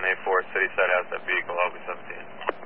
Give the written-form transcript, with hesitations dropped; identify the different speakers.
Speaker 1: 10-8-4, city side has that vehicle, I'll be 17.